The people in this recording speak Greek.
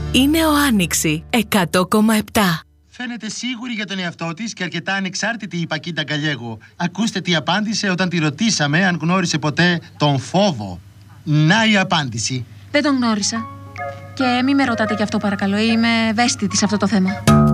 Είναι ο Άνοιξη 100,7. Φαίνεται σίγουρη για τον εαυτό της και αρκετά ανεξάρτητη η Πακίτα Γκαλιέγο. Ακούστε τι απάντησε όταν τη ρωτήσαμε αν γνώρισε ποτέ τον φόβο. Να η απάντηση. Δεν τον γνώρισα. Και μη με ρωτάτε γι' αυτό παρακαλώ, είμαι ευαίσθητη σε αυτό το θέμα.